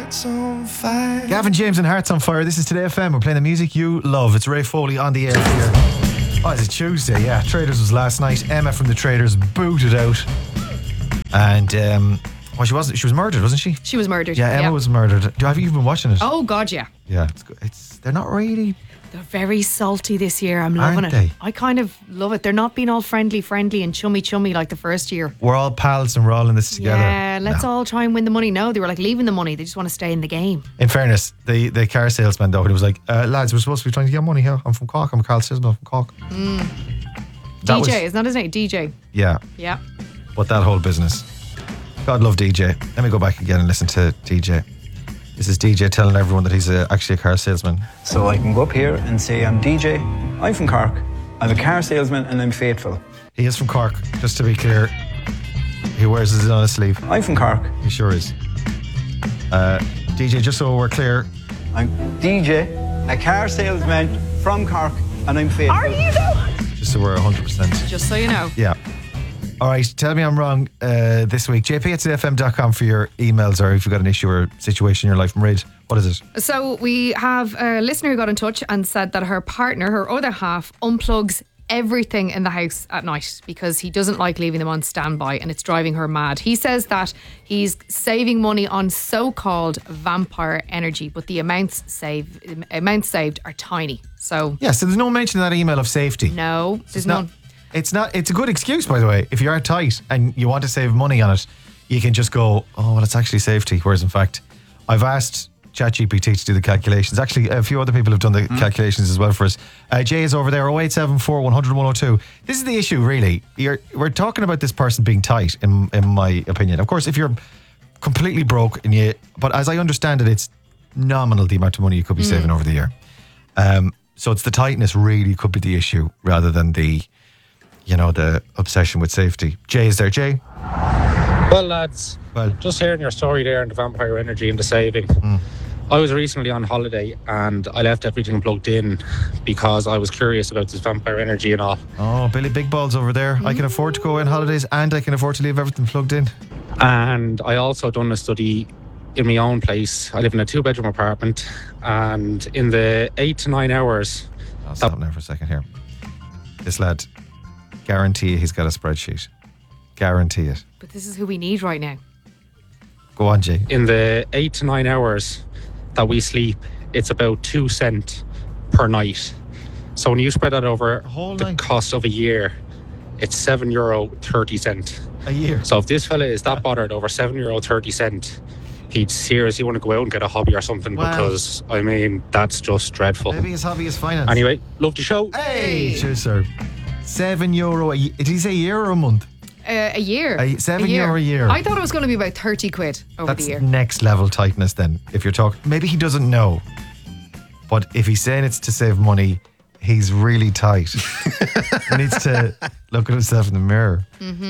Gavin James and Hearts on Fire. This is Today FM. We're playing the music you love. It's Ray Foley on the air here. Oh, is it Tuesday? Yeah, Traders was last night. Emma from the Traders booted out. And, she was murdered, wasn't she? She was murdered. Yeah, Emma was murdered. Have you been watching it? Oh, God, yeah. Yeah, it's good. They're not really... They're very salty this year. I'm loving Aren't it. they? I kind of love it. They're not being all friendly and chummy like the first year. We're all pals and we're all in this together. Yeah, let's all try and win the money. No, they were like leaving the money. They just want to stay in the game. In fairness, the car salesman though, he was like, lads, we're supposed to be trying to get money here. I'm from Cork. I'm a car salesman from Cork. DJ, isn't that his name? DJ. Yeah. Yeah. But that whole business. God love DJ. Let me go back again and listen to DJ. This is DJ telling everyone that he's actually a car salesman. So I can go up here and say, I'm DJ, I'm from Cork, I'm a car salesman and I'm faithful. He is from Cork, just to be clear. He wears his on his sleeve. I'm from Cork. He sure is. DJ, just so we're clear. I'm DJ, a car salesman from Cork and I'm faithful. Are you though? Just so we're 100%. Just so you know. Yeah. All right, tell me I'm wrong this week. jp@todayfm.com for your emails, or if you've got an issue or situation in your life. Mairead, what is it? So we have a listener who got in touch and said that her partner, her other half, unplugs everything in the house at night because he doesn't like leaving them on standby and it's driving her mad. He says that he's saving money on so-called vampire energy, but the amounts saved are tiny. So yeah, so there's no mention in that email of safety. No, there's none. It's a good excuse, by the way. If you're tight and you want to save money on it, you can just go, oh, well, it's actually safety. Whereas, in fact, I've asked ChatGPT to do the calculations. Actually, a few other people have done the calculations as well for us. Jay is over there, 0874 100 102. This is the issue, really. We're talking about this person being tight, in my opinion. Of course, if you're completely broke, but as I understand it, it's nominal the amount of money you could be saving over the year. So it's the tightness really could be the issue rather than the obsession with safety. Jay is there. Jay? Well, lads, just hearing your story there on the vampire energy and the saving. I was recently on holiday and I left everything plugged in because I was curious about this vampire energy and all. Oh, Billy Big Balls over there. I can afford to go on holidays and I can afford to leave everything plugged in. And I also done a study in my own place. I live in a 2-bedroom apartment, and in the 8 to 9 hours... I'll stop now for a second here. This lad, guarantee he's got a spreadsheet. Guarantee it. But this is who we need right now. Go on, Jay. In the 8 to 9 hours that we sleep, it's about 2 cents per night. So when you spread that over the cost of a year, it's €7.30 a year. So if this fella is that bothered over €7.30, he'd seriously want to go out and get a hobby or something, because I mean that's just dreadful. Maybe his hobby is finance. Anyway, love the show. Hey, cheers, sir. €7 a year. Did he say a year or a month? A year. €7 a year. I thought it was going to be about 30 quid over the year. That's next level tightness then. If you're talking, maybe he doesn't know, but if he's saying it's to save money, he's really tight. He needs to look at himself in the mirror.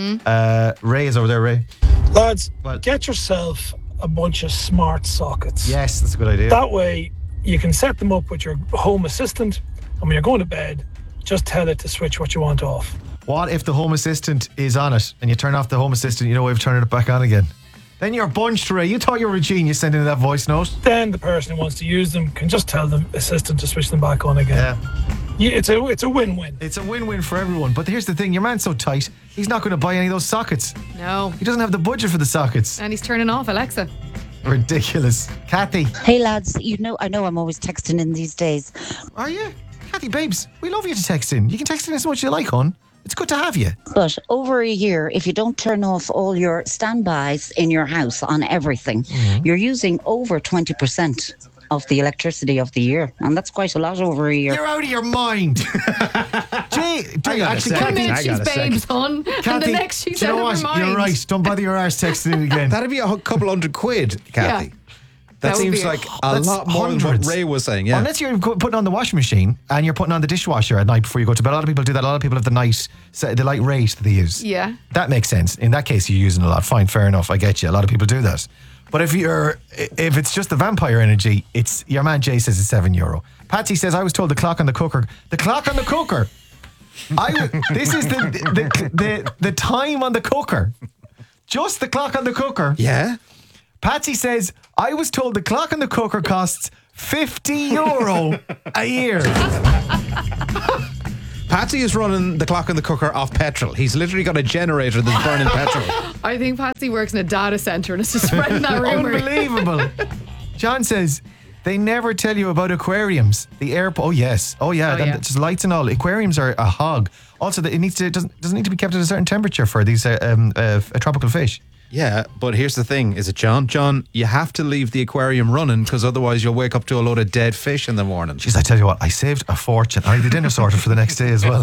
Ray is over there. Ray, lads, get yourself a bunch of smart sockets. Yes, that's a good idea. That way you can set them up with your home assistant, and when you're going to bed, just tell it to switch what you want off. What if the home assistant is on it and you turn off the home assistant, you know, we've turned it back on again? Then you're bunched, Ray. You thought you were a genius sending that voice note. Then the person who wants to use them can just tell the assistant to switch them back on again. Yeah, it's a win-win. It's a win-win for everyone. But here's the thing, your man's so tight, he's not going to buy any of those sockets. No. He doesn't have the budget for the sockets. And he's turning off Alexa. Ridiculous. Kathy. Hey lads, I know I'm always texting in these days. Are you? Kathy, babes, we love you to text in. You can text in as much as you like, hon. It's good to have you. But over a year, if you don't turn off all your standbys in your house on everything, you're using over 20% of the electricity of the year. And that's quite a lot over a year. You're out of your mind. Jay, actually, one minute she's babes, hon, and the next she's out of her mind. You're right. Don't bother your arse texting in again. That'd be a couple £100, Kathy. Yeah. That seems like a lot more than what Ray was saying, yeah. Unless you're putting on the washing machine and you're putting on the dishwasher at night before you go to bed. A lot of people do that. A lot of people have the light rate that they use. Yeah. That makes sense. In that case, you're using a lot. Fine, fair enough. I get you. A lot of people do that. But if it's just the vampire energy, it's your man Jay says it's €7. Patsy says, I was told the clock on the cooker. The clock on the cooker. This is the time on the cooker. Just the clock on the cooker. Yeah. Patsy says, I was told the clock and the cooker costs €50 a year. Patsy is running the clock and the cooker off petrol. He's literally got a generator that's burning petrol. I think Patsy works in a data centre and it's just spreading that rumour. Unbelievable. John says, they never tell you about aquariums. The airport. Oh, yes. Oh, yeah. Just lights and all. Aquariums are a hog. Also, it doesn't need to be kept at a certain temperature for these tropical fish. Yeah, but here's the thing, is it John? John, you have to leave the aquarium running because otherwise you'll wake up to a load of dead fish in the morning. Jeez, I tell you what, I saved a fortune. I had the dinner sorted for the next day as well.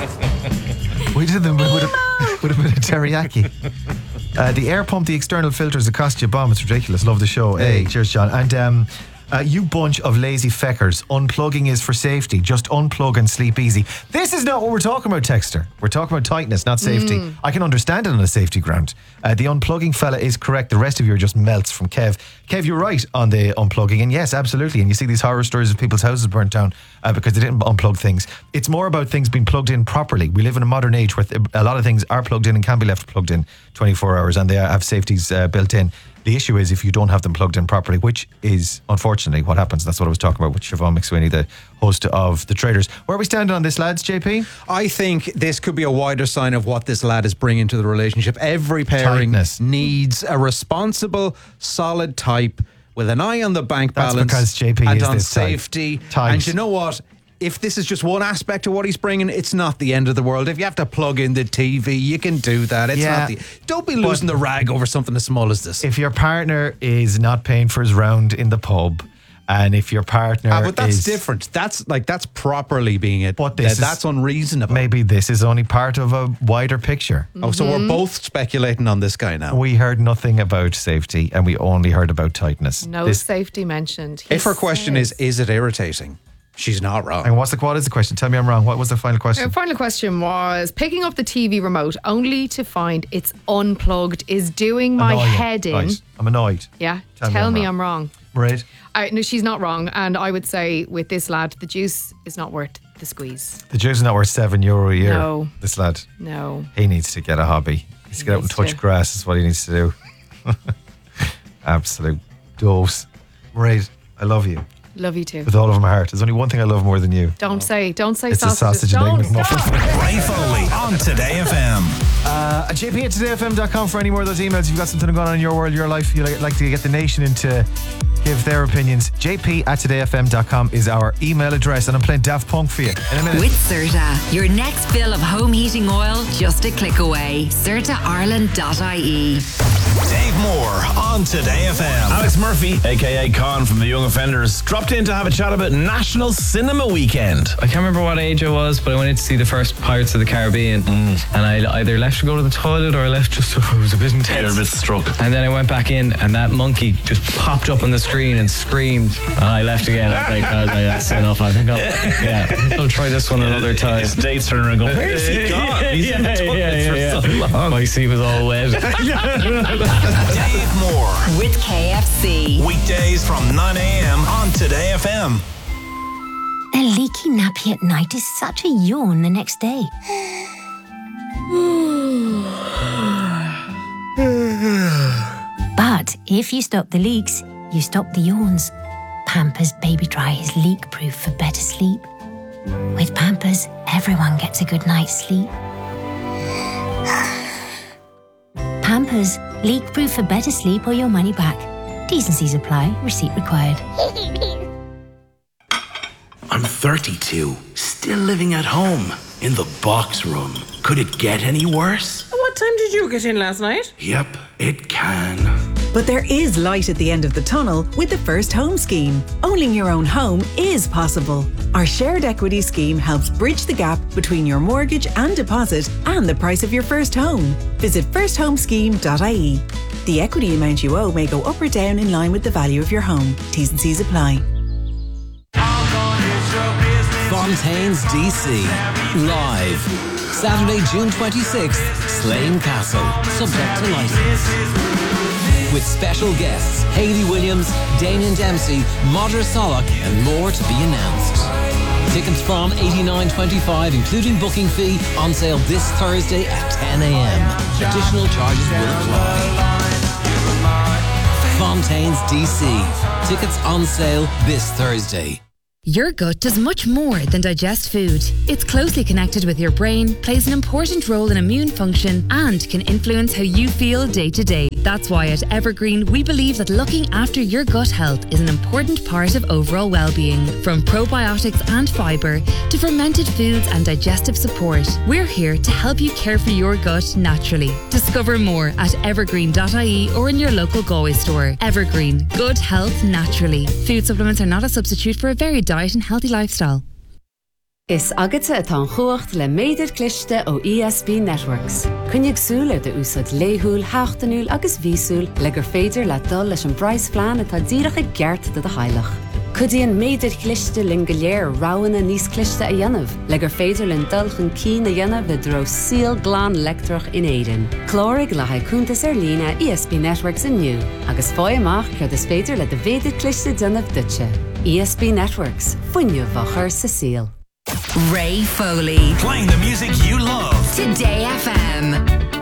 We did them with a bit of teriyaki. The air pump, the external filters, it cost you a bomb. It's ridiculous. Love the show. Hey, cheers, John. And you bunch of lazy feckers, unplugging is for safety. Just unplug and sleep easy. This is not what we're talking about, Texter. We're talking about tightness, not safety. I can understand it on a safety ground. The unplugging fella is correct. The rest of you are just melts from Kev. Kev, you're right on the unplugging. And yes, absolutely. And you see these horror stories of people's houses burnt down because they didn't unplug things. It's more about things being plugged in properly. We live in a modern age where a lot of things are plugged in and can be left plugged in 24 hours and they have safeties built in. The issue is if you don't have them plugged in properly, which is unfortunately what happens. That's what I was talking about with Siobhan McSweeney, the host of The Traders. Where are we standing on this, lads, JP? I think this could be a wider sign of what this lad is bringing to the relationship. Every pairing needs a responsible, solid type with an eye on the bank balance. That's because JP and is on this safety. Tight. And you know what? If this is just one aspect of what he's bringing, it's not the end of the world. If you have to plug in the TV, you can do that. It's not don't be losing the rag over something as small as this. If your partner is not paying for his round in the pub, and if your partner but that's different. That's properly being it. But that's unreasonable. Maybe this is only part of a wider picture. Oh, so we're both speculating on this guy now. We heard nothing about safety, and we only heard about tightness. No safety mentioned. If her question is it irritating? She's not wrong. And what is the question? Tell me I'm wrong. What was the final question? Her final question was, picking up the TV remote only to find it's unplugged is doing my head in. Right. I'm annoyed. Yeah. Tell me I'm wrong. Right. No, she's not wrong. And I would say with this lad, the juice is not worth the squeeze. The juice is not worth €7 a year. No. This lad. No. He needs to get a hobby. He needs to get out and touch grass is what he needs to do. Absolute dose. Right. I love you. Love you too. With all of my heart. There's only one thing I love more than you. Don't say it's sausages. a sausage and egg McMuffin. Ray Foley on Today FM. JP at todayfm.com for any more of those emails. If you've got something going on in your world, your life, you'd like to get the nation into give their opinions. JP at todayfm.com is our email address, and I'm playing Daft Punk for you in a minute. With Certa, your next fill of home heating oil just a click away. CertaIreland.ie. Dave Moore on Today FM. Alex Murphy, aka Con from the Young Offenders, dropped in to have a chat about National Cinema Weekend. I can't remember what age I was, but I went in to see the first Pirates of the Caribbean, and I either left to go to the toilet or I left just so it was a bit intense. You're a bit struck. And then I went back in, and that monkey just popped up on the screen and screamed, and I left again. I was like, that's enough. I think I'll try this one another time. His date's turning around going, where's he gone? He's in the toilet for so long. My seat was all wet. Dave Moore with KFC. Weekdays from 9 a.m. on Today FM. A leaky nappy at night is such a yawn the next day. But if you stop the leaks, you stop the yawns. Pampers Baby Dry is leak-proof for better sleep. With Pampers, everyone gets a good night's sleep. Pampers, leak-proof for better sleep or your money back. T's and C's apply. Receipt required. I'm 32, still living at home, in the box room. Could it get any worse? What time did you get in last night? Yep, it can. But there is light at the end of the tunnel with the First Home Scheme. Owning your own home is possible. Our shared equity scheme helps bridge the gap between your mortgage and deposit and the price of your first home. Visit firsthomescheme.ie. The equity amount you owe may go up or down in line with the value of your home. T's and C's apply. Fontaine's DC. Live. Saturday, June 26th, Slane Castle. Subject to license. With special guests, Hayley Williams, Damien Dempsey, Modra Solak, and more to be announced. Tickets from $89.25, including booking fee, on sale this Thursday at 10 a.m. Additional charges will apply. Fontaines DC. Tickets on sale this Thursday. Your gut does much more than digest food. It's closely connected with your brain, plays an important role in immune function, and can influence how you feel day to day. That's why at Evergreen, we believe that looking after your gut health is an important part of overall well-being. From probiotics and fibre to fermented foods and digestive support, we're here to help you care for your gut naturally. Discover more at evergreen.ie or in your local Galway store. Evergreen, good health naturally. Food supplements are not a substitute for a varied diet and healthy lifestyle. Is agate atá chuacht le méidir cliste ó ESB Networks. Cunnig súla de úsad léhúil, háchtanúil agus vísúil le gur féidir le dul leis an brais plan atá díracha geart de hailach. Cudíon méidir cliste lin go léir ráhanna níos cliste a dhéanamh, le gur féidir lin dulchan cín a dhéanamh le dro síl glán lectrach in éidean. Clórig le haicúntas lína ESB Networks inniu, agus fáil amach cud is féidir le de féidir cliste dionamh dutse. ESB Networks, fuinneamh a chur sa síl. Ray Foley. Playing the music